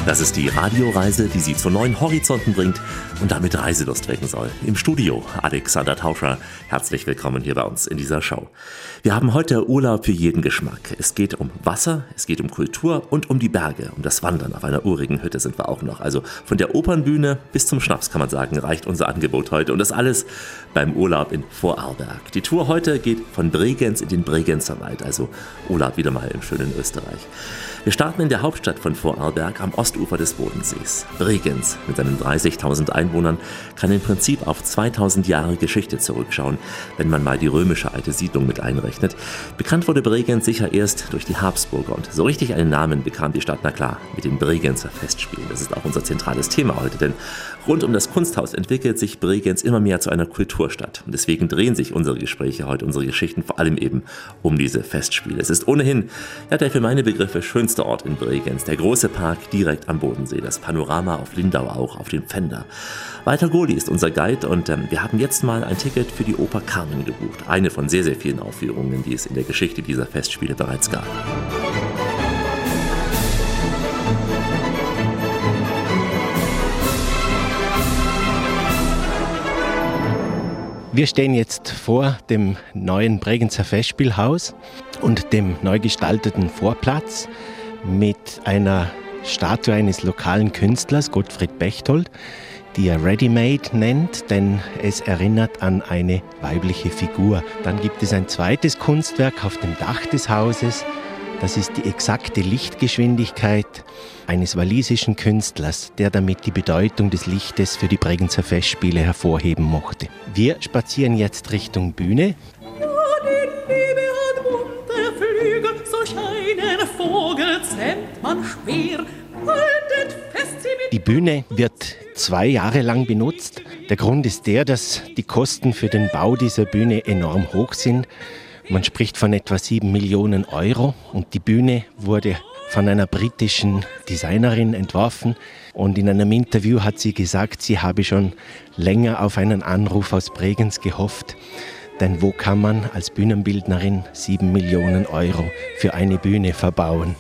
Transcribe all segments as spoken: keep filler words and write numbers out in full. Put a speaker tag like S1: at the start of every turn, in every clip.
S1: Das ist die Radioreise, die Sie zu neuen Horizonten bringt und damit Reiselust wecken soll. Im Studio Alexander Tauscher. Herzlich willkommen hier bei uns in dieser Show. Wir haben heute Urlaub für jeden Geschmack. Es geht um Wasser, es geht um Kultur und um die Berge. Um das Wandern auf einer urigen Hütte sind wir auch noch. Also von der Opernbühne bis zum Schnaps, kann man sagen, reicht unser Angebot heute. Und das alles beim Urlaub in Vorarlberg. Die Tour heute geht von Bregenz in den Bregenzer Wald. Also Urlaub wieder mal im schönen Österreich. Wir starten in der Hauptstadt von Vorarlberg am Ostufer des Bodensees. Bregenz mit seinen dreißigtausend Einwohnern kann im Prinzip auf zweitausend Jahre Geschichte zurückschauen, wenn man mal die römische alte Siedlung mit einrechnet. Bekannt wurde Bregenz sicher erst durch die Habsburger und so richtig einen Namen bekam die Stadt, na klar, mit den Bregenzer Festspielen. Das ist auch unser zentrales Thema heute, denn rund um das Kunsthaus entwickelt sich Bregenz immer mehr zu einer Kulturstadt. Und deswegen drehen sich unsere Gespräche heute, unsere Geschichten vor allem eben um diese Festspiele. Es ist ohnehin, ja, der für meine Begriffe schönste Ort in Bregenz, der große Park direkt am Bodensee, das Panorama auf Lindau auch, auf den Pfänder. Walter Gohli ist unser Guide und ähm, wir haben jetzt mal ein Ticket für die Oper Carmen gebucht. Eine von sehr, sehr vielen Aufführungen, die es in der Geschichte dieser Festspiele bereits gab.
S2: Wir stehen jetzt vor dem neuen Bregenzer Festspielhaus und dem neu gestalteten Vorplatz mit einer Statue eines lokalen Künstlers, Gottfried Bechtold, die er Ready-Made nennt, denn es erinnert an eine weibliche Figur. Dann gibt es ein zweites Kunstwerk auf dem Dach des Hauses. Das ist die exakte Lichtgeschwindigkeit eines walisischen Künstlers, der damit die Bedeutung des Lichtes für die Bregenzer Festspiele hervorheben mochte. Wir spazieren jetzt Richtung Bühne.
S3: Ja, die Liebe hat bunte Flügel, solch einen Vogel zähmt man schwer. Haltet fest sie mit.
S2: Die Bühne wird zwei Jahre lang benutzt. Der Grund ist der, dass die Kosten für den Bau dieser Bühne enorm hoch sind. Man spricht von etwa sieben Millionen Euro und die Bühne wurde von einer britischen Designerin entworfen und in einem Interview hat sie gesagt, sie habe schon länger auf einen Anruf aus Bregenz gehofft, denn wo kann man als Bühnenbildnerin sieben Millionen Euro für eine Bühne verbauen?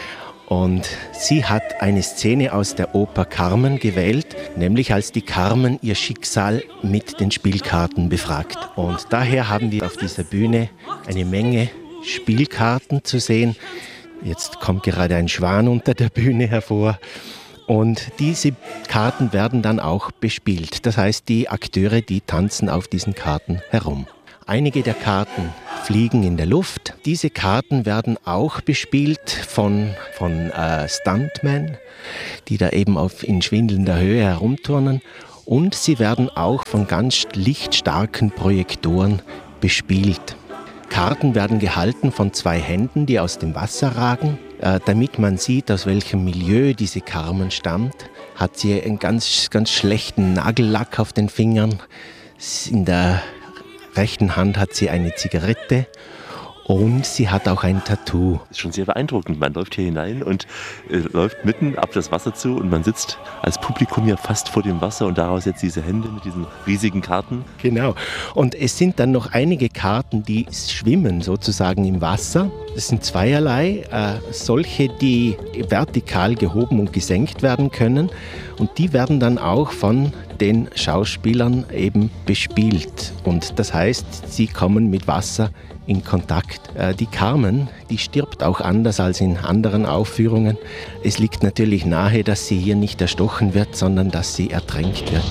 S2: Und sie hat eine Szene aus der Oper Carmen gewählt, nämlich als die Carmen ihr Schicksal mit den Spielkarten befragt. Und daher haben wir auf dieser Bühne eine Menge Spielkarten zu sehen. Jetzt kommt gerade ein Schwan unter der Bühne hervor. Und diese Karten werden dann auch bespielt. Das heißt, die Akteure, die tanzen auf diesen Karten herum. Einige der Karten fliegen in der Luft. Diese Karten werden auch bespielt von, von äh, Stuntmen, die da eben auf, in schwindelnder Höhe herumturnen. Und sie werden auch von ganz lichtstarken Projektoren bespielt. Karten werden gehalten von zwei Händen, die aus dem Wasser ragen. Äh, damit man sieht, aus welchem Milieu diese Carmen stammt, hat sie einen ganz, ganz schlechten Nagellack auf den Fingern. In der rechten Hand hat sie eine Zigarette und sie hat auch ein Tattoo.
S1: Das ist schon sehr beeindruckend. Man läuft hier hinein und äh, läuft mitten auf das Wasser zu und man sitzt als Publikum ja fast vor dem Wasser und daraus jetzt diese Hände mit diesen riesigen Karten.
S2: Genau. Und es sind dann noch einige Karten, die schwimmen sozusagen im Wasser. Das sind zweierlei. Äh, solche, die vertikal gehoben und gesenkt werden können. Und die werden dann auch von den Schauspielern eben bespielt. Und das heißt, sie kommen mit Wasser in Kontakt. Die Carmen, die stirbt auch anders als in anderen Aufführungen. Es liegt natürlich nahe, dass sie hier nicht erstochen wird, sondern dass sie ertränkt wird.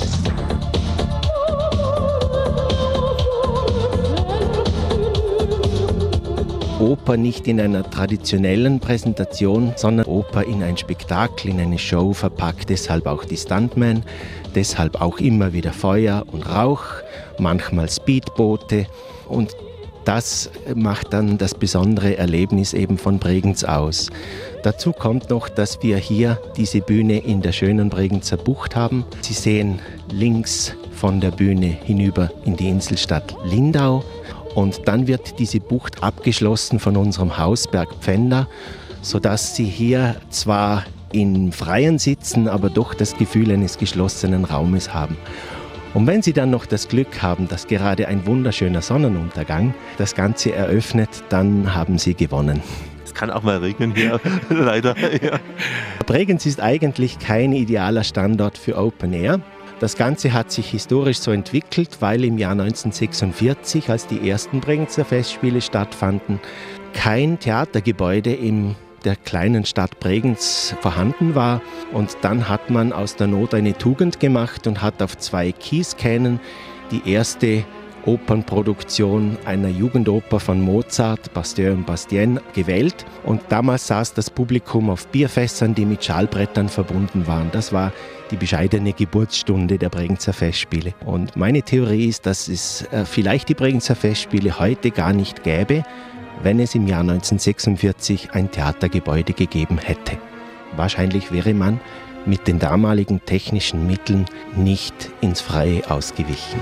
S2: Oper nicht in einer traditionellen Präsentation, sondern Oper in ein Spektakel, in eine Show verpackt. Deshalb auch die Stuntmen, deshalb auch immer wieder Feuer und Rauch, manchmal Speedboote. Und das macht dann das besondere Erlebnis eben von Bregenz aus. Dazu kommt noch, dass wir hier diese Bühne in der schönen Bregenzer Bucht haben. Sie sehen links von der Bühne hinüber in die Inselstadt Lindau. Und dann wird diese Bucht abgeschlossen von unserem Hausberg Pfänder, sodass Sie hier zwar im Freien sitzen, aber doch das Gefühl eines geschlossenen Raumes haben. Und wenn Sie dann noch das Glück haben, dass gerade ein wunderschöner Sonnenuntergang das Ganze eröffnet, dann haben Sie gewonnen.
S1: kann auch mal regnen hier, leider. Ja.
S2: Bregenz ist eigentlich kein idealer Standort für Open Air. Das Ganze hat sich historisch so entwickelt, weil im Jahr neunzehnhundertsechsundvierzig, als die ersten Bregenzer Festspiele stattfanden, kein Theatergebäude in der kleinen Stadt Bregenz vorhanden war. Und dann hat man aus der Not eine Tugend gemacht und hat auf zwei Kieskähnen die erste Opernproduktion einer Jugendoper von Mozart, Pasteur und Bastien, gewählt. Und damals saß das Publikum auf Bierfässern, die mit Schallbrettern verbunden waren. Das war die bescheidene Geburtsstunde der Bregenzer Festspiele. Und meine Theorie ist, dass es äh, vielleicht die Bregenzer Festspiele heute gar nicht gäbe, wenn es im Jahr neunzehnhundertsechsundvierzig ein Theatergebäude gegeben hätte. Wahrscheinlich wäre man mit den damaligen technischen Mitteln nicht ins Freie ausgewichen.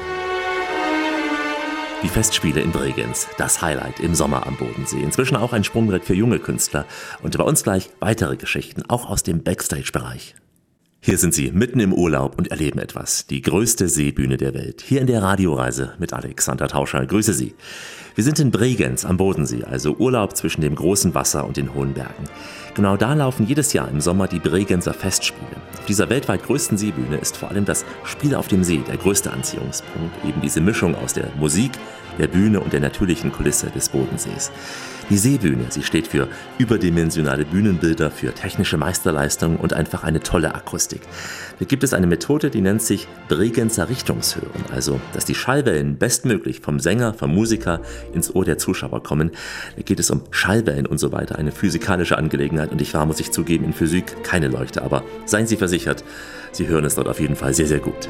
S1: Die Festspiele in Bregenz, das Highlight im Sommer am Bodensee. Inzwischen auch ein Sprungbrett für junge Künstler. Und bei uns gleich weitere Geschichten, auch aus dem Backstage-Bereich. Hier sind Sie mitten im Urlaub und erleben etwas. Die größte Seebühne der Welt. Hier in der Radioreise mit Alexander Tauscher. Grüße Sie. Wir sind in Bregenz am Bodensee, also Urlaub zwischen dem großen Wasser und den hohen Bergen. Genau da laufen jedes Jahr im Sommer die Bregenzer Festspiele. Auf dieser weltweit größten Seebühne ist vor allem das Spiel auf dem See der größte Anziehungspunkt. Eben diese Mischung aus der Musik, der Bühne und der natürlichen Kulisse des Bodensees. Die Seebühne, sie steht für überdimensionale Bühnenbilder, für technische Meisterleistung und einfach eine tolle Akustik. Da gibt es eine Methode, die nennt sich Bregenzer Richtungshören, also dass die Schallwellen bestmöglich vom Sänger, vom Musiker ins Ohr der Zuschauer kommen. Da geht es um Schallwellen und so weiter, eine physikalische Angelegenheit und ich war, muss ich zugeben, in Physik keine Leuchte, aber seien Sie versichert, Sie hören es dort auf jeden Fall sehr, sehr gut.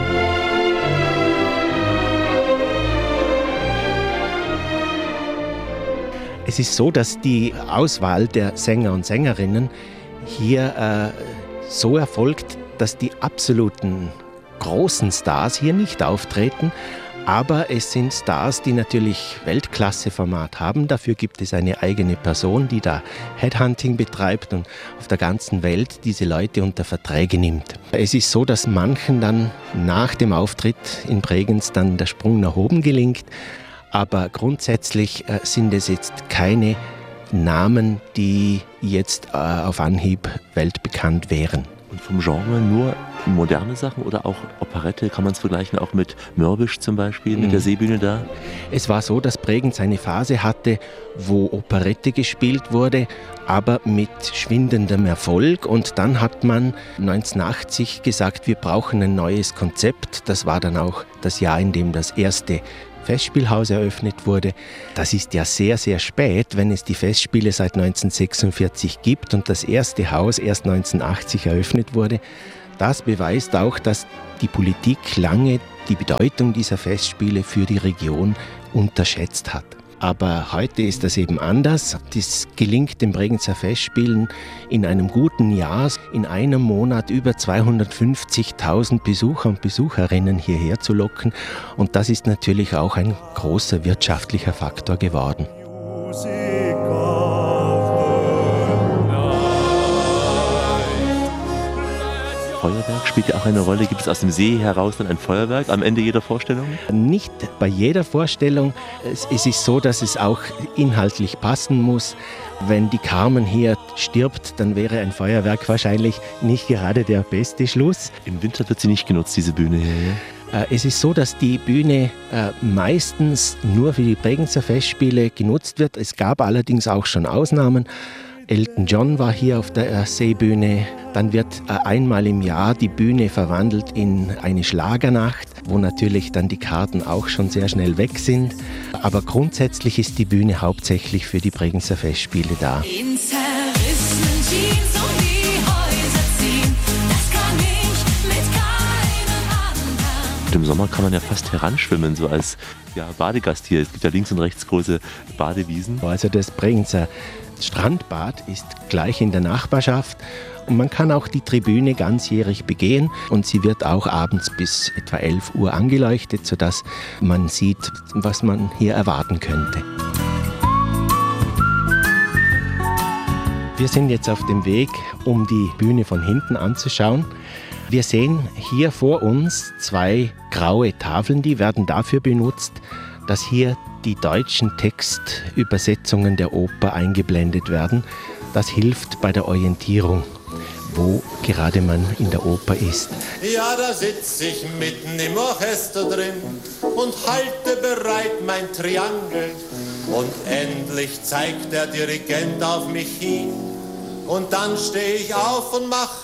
S2: Es ist so, dass die Auswahl der Sänger und Sängerinnen hier äh, so erfolgt, dass die absoluten großen Stars hier nicht auftreten, aber es sind Stars, die natürlich Weltklasse-Format haben. Dafür gibt es eine eigene Person, die da Headhunting betreibt und auf der ganzen Welt diese Leute unter Verträge nimmt. Es ist so, dass manchen dann nach dem Auftritt in Bregenz dann der Sprung nach oben gelingt. Aber grundsätzlich äh, sind es jetzt keine Namen, die jetzt äh, auf Anhieb weltbekannt wären.
S1: Und vom Genre nur moderne Sachen oder auch Operette? Kann man es vergleichen auch mit Mörbisch zum Beispiel, mit mhm. der Seebühne da?
S2: Es war so, dass Bregenz eine Phase hatte, wo Operette gespielt wurde, aber mit schwindendem Erfolg. Und dann hat man neunzehnhundertachtzig gesagt, wir brauchen ein neues Konzept. Das war dann auch das Jahr, in dem das erste Festspielhaus eröffnet wurde. Das ist ja sehr, sehr spät, wenn es die Festspiele seit neunzehnhundertsechsundvierzig gibt und das erste Haus erst neunzehnhundertachtzig eröffnet wurde. Das beweist auch, dass die Politik lange die Bedeutung dieser Festspiele für die Region unterschätzt hat. Aber heute ist das eben anders. Das gelingt den Bregenzer Festspielen in einem guten Jahr, in einem Monat über zweihundertfünfzigtausend Besucher und Besucherinnen hierher zu locken. Und das ist natürlich auch ein großer wirtschaftlicher Faktor geworden.
S1: Feuerwerk spielt ja auch eine Rolle. Gibt es aus dem See heraus dann ein Feuerwerk am Ende jeder Vorstellung?
S2: Nicht bei jeder Vorstellung. Es ist so, dass es auch inhaltlich passen muss. Wenn die Carmen hier stirbt, dann wäre ein Feuerwerk wahrscheinlich nicht gerade der beste Schluss.
S1: Im Winter wird sie nicht genutzt, diese Bühne hier.
S2: Es ist so, dass die Bühne meistens nur für die Bregenzer Festspiele genutzt wird. Es gab allerdings auch schon Ausnahmen. Elton John war hier auf der Seebühne. Dann wird einmal im Jahr die Bühne verwandelt in eine Schlagernacht, wo natürlich dann die Karten auch schon sehr schnell weg sind. Aber grundsätzlich ist die Bühne hauptsächlich für die Bregenzer Festspiele da. In zerrissenen Jeans um die Häuser ziehen, das kann ich mit keinem anderen.
S1: Und im Sommer kann man ja fast heranschwimmen, so als ja, Badegast hier. Es gibt ja links und rechts große Badewiesen.
S2: Also das Bregenzer Strandbad ist gleich in der Nachbarschaft und man kann auch die Tribüne ganzjährig begehen und sie wird auch abends bis etwa elf Uhr angeleuchtet, sodass man sieht, was man hier erwarten könnte. Wir sind jetzt auf dem Weg, um die Bühne von hinten anzuschauen. Wir sehen hier vor uns zwei graue Tafeln, die werden dafür benutzt, dass hier die deutschen Textübersetzungen der Oper eingeblendet werden. Das hilft bei der Orientierung, wo gerade man in der Oper ist.
S4: Ja, da sitz ich mitten im Orchester drin und halte bereit mein Triangel. Und endlich zeigt der Dirigent auf mich hin und dann stehe ich auf und mach.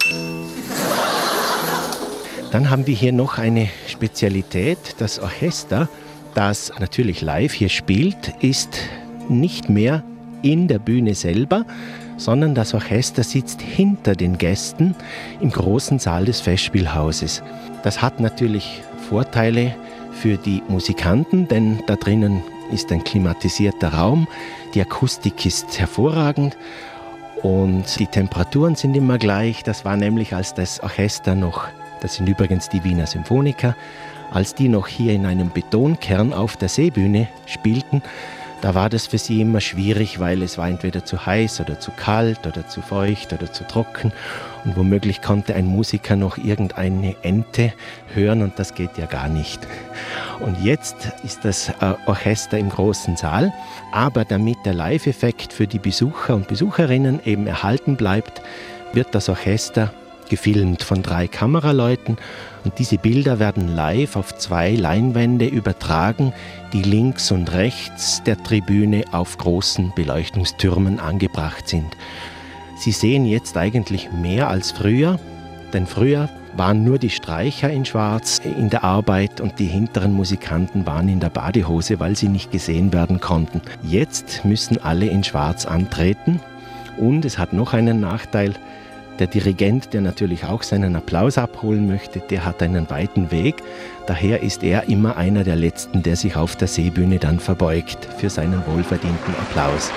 S2: Dann haben wir hier noch eine Spezialität. Das Orchester, das natürlich live hier spielt, ist nicht mehr in der Bühne selber, sondern das Orchester sitzt hinter den Gästen im großen Saal des Festspielhauses. Das hat natürlich Vorteile für die Musikanten, denn da drinnen ist ein klimatisierter Raum, die Akustik ist hervorragend und die Temperaturen sind immer gleich. Das war nämlich, als das Orchester noch, das sind übrigens die Wiener Symphoniker, als die noch hier in einem Betonkern auf der Seebühne spielten, da war das für sie immer schwierig, weil es war entweder zu heiß oder zu kalt oder zu feucht oder zu trocken. Und womöglich konnte ein Musiker noch irgendeine Ente hören und das geht ja gar nicht. Und jetzt ist das Orchester im großen Saal, aber damit der Live-Effekt für die Besucher und Besucherinnen eben erhalten bleibt, wird das Orchester gefilmt von drei Kameraleuten und diese Bilder werden live auf zwei Leinwände übertragen, die links und rechts der Tribüne auf großen Beleuchtungstürmen angebracht sind. Sie sehen jetzt eigentlich mehr als früher, denn früher waren nur die Streicher in Schwarz in der Arbeit und die hinteren Musikanten waren in der Badehose, weil sie nicht gesehen werden konnten. Jetzt müssen alle in Schwarz antreten und es hat noch einen Nachteil. Der Dirigent, der natürlich auch seinen Applaus abholen möchte, der hat einen weiten Weg. Daher ist er immer einer der Letzten, der sich auf der Seebühne dann verbeugt für seinen wohlverdienten Applaus.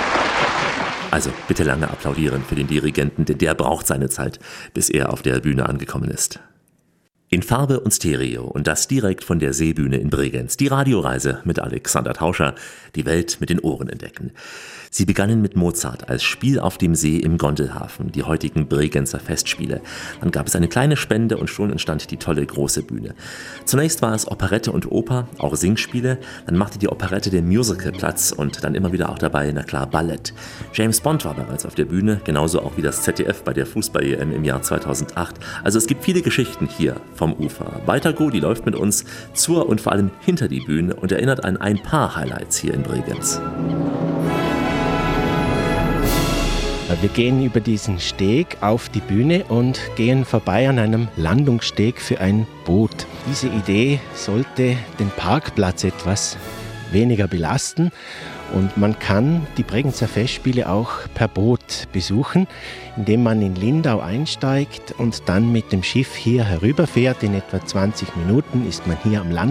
S1: Also bitte lange applaudieren für den Dirigenten, denn der braucht seine Zeit, bis er auf der Bühne angekommen ist. In Farbe und Stereo und das direkt von der Seebühne in Bregenz. Die Radioreise mit Alexander Tauscher, die Welt mit den Ohren entdecken. Sie begannen mit Mozart als Spiel auf dem See im Gondelhafen, die heutigen Bregenzer Festspiele. Dann gab es eine kleine Spende und schon entstand die tolle große Bühne. Zunächst war es Operette und Oper, auch Singspiele. Dann machte die Operette den Musical Platz und dann immer wieder auch dabei, na klar, Ballett. James Bond war bereits auf der Bühne, genauso auch wie das Z D F bei der Fußball-E M im Jahr zweitausendacht. Also es gibt viele Geschichten hier vom Ufer. Weiter Go, die läuft mit uns zur und vor allem hinter die Bühne und erinnert an ein paar Highlights hier in Bregenz.
S2: Wir gehen über diesen Steg auf die Bühne und gehen vorbei an einem Landungssteg für ein Boot. Diese Idee sollte den Parkplatz etwas weniger belasten und man kann die Bregenzer Festspiele auch per Boot besuchen, indem man in Lindau einsteigt und dann mit dem Schiff hier herüberfährt. In etwa zwanzig Minuten ist man hier am Land.